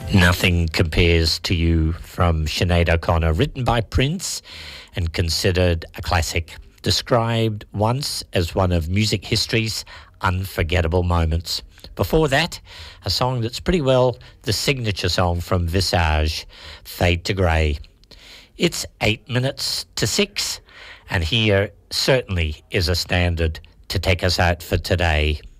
Nothing Compares to You from Sinead O'Connor, written by Prince and considered a classic, described once as one of music history's unforgettable moments. Before that, a song that's pretty well the signature song from Visage, Fade to Grey. It's 8 minutes to 6, and here certainly is a standard to take us out for today.